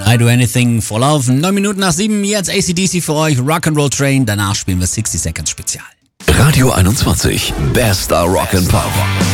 I Do Anything for Love. 9 Minuten nach 7, jetzt AC/DC für euch, Rock'n'Roll Train. Danach spielen wir 60 Seconds Spezial. Radio 21, bester Rock'n'Pop.